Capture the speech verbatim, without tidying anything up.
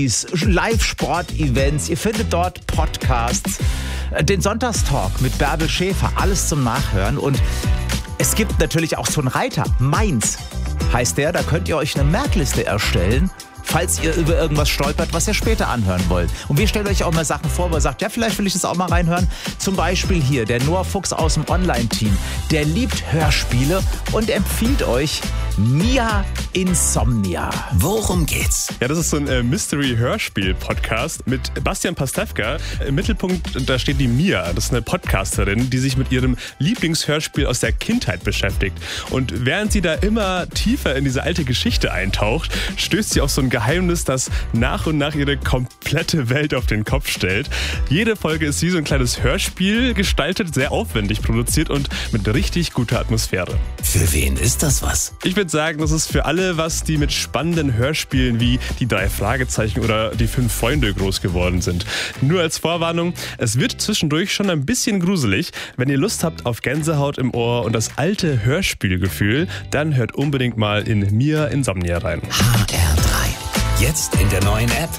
Live-Sport-Events, ihr findet dort Podcasts, den Sonntagstalk mit Bärbel Schäfer, alles zum Nachhören. Und es gibt natürlich auch so einen Reiter, Mainz heißt der, da könnt ihr euch eine Merkliste erstellen, falls ihr über irgendwas stolpert, was ihr später anhören wollt. Und wir stellen euch auch mal Sachen vor, wo ihr sagt, ja, vielleicht will ich das auch mal reinhören. Zum Beispiel hier, der Noah Fuchs aus dem Online-Team, der liebt Hörspiele und empfiehlt euch Mia Insomnia. Worum geht's? Ja, das ist so ein äh, Mystery-Hörspiel-Podcast mit Bastian Pastewka. Im Mittelpunkt, da steht die Mia. Das ist eine Podcasterin, die sich mit ihrem Lieblingshörspiel aus der Kindheit beschäftigt. Und während sie da immer tiefer in diese alte Geschichte eintaucht, stößt sie auf so ein Geheimnis, das nach und nach ihre komplette Welt auf den Kopf stellt. Jede Folge ist wie so ein kleines Hörspiel gestaltet, sehr aufwendig produziert und mit richtig guter Atmosphäre. Für wen ist das was? Ich würde sagen, das ist für alle was, die mit spannenden Hörspielen wie die drei Fragezeichen oder die fünf Freunde groß geworden sind. Nur als Vorwarnung, es wird zwischendurch schon ein bisschen gruselig. Wenn ihr Lust habt auf Gänsehaut im Ohr und das alte Hörspielgefühl, dann hört unbedingt mal in Mia Insomnia rein. H R drei. Jetzt in der neuen App.